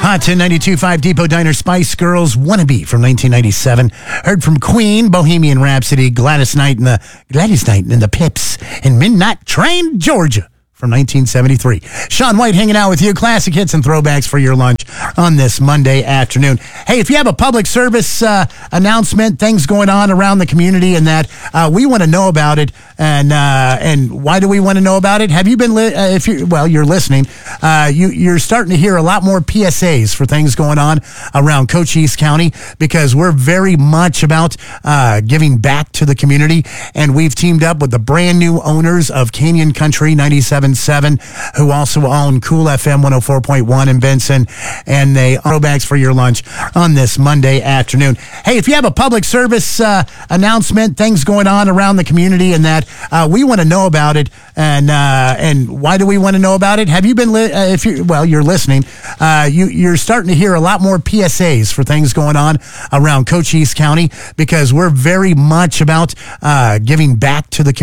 Hot 1092.5 Depot Diner Spice Girls Wannabe from 1997. Heard from Queen, Bohemian Rhapsody, Gladys Knight and the Pips, and Midnight Train, Georgia from 1973. Sean White hanging out with you. Classic hits and throwbacks for your lunch on this Monday afternoon. Hey, if you have a public service announcement, things going on around the community and that, we want to know about it. And why do we want to know about it? Have you been, you're listening. You're starting to hear a lot more PSAs for things going on around Cochise County because we're very much about giving back to the community. And we've teamed up with the brand new owners of Canyon Country 97.7, who also own Cool FM 104.1 in Benson, and they throwbacks for your lunch on this Monday afternoon. Hey, if you have a public service announcement, things going on around the community and that, we want to know about it. And why do we want to know about it? Have you been, you're listening. You're starting to hear a lot more PSAs for things going on around Cochise County because we're very much about giving back to the community.